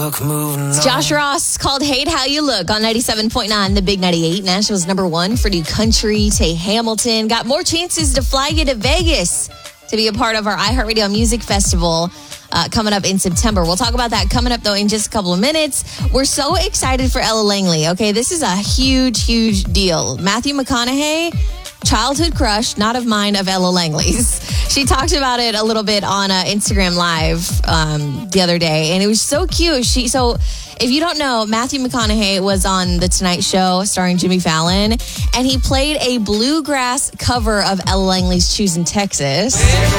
It's Josh Ross called Hate How You Look on 97.9, the Big 98. Nashville's #1 for new country. Tay Hamilton got more chances to fly you to Vegas to be a part of our iHeartRadio Music Festival coming up in September. We'll talk about that coming up, though, in just a couple of minutes. We're so excited for Ella Langley, okay? This is a huge, huge deal. Matthew McConaughey, childhood crush, not of mine, of Ella Langley's. She talked about it a little bit on Instagram Live the other day, and it was so cute. So if you don't know, Matthew McConaughey was on The Tonight Show starring Jimmy Fallon, and he played a bluegrass cover of Ella Langley's Choosing Texas.